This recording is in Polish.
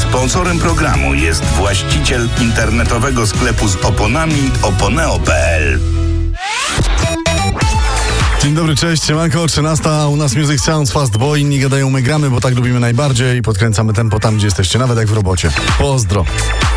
Sponsorem programu jest właściciel internetowego sklepu z oponami oponeo.pl. Dzień dobry, cześć, siemanko, 13, u nas Music Sounds Fast Boy, inni gadają, my gramy, bo tak lubimy najbardziej i podkręcamy tempo tam, gdzie jesteście, nawet jak w robocie. Pozdro.